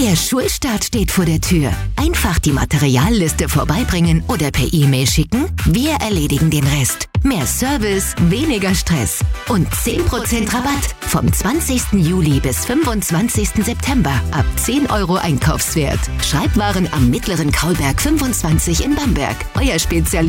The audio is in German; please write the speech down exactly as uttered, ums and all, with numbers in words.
Der Schulstart steht vor der Tür. Einfach die Materialliste vorbeibringen oder per E-Mail schicken. Wir erledigen den Rest. Mehr Service, weniger Stress und zehn Prozent Rabatt vom zwanzigsten Juli bis fünfundzwanzigsten September ab zehn Euro Einkaufswert. Schreibwaren am Mittleren Kaulberg fünfundzwanzig in Bamberg. Euer Spezialist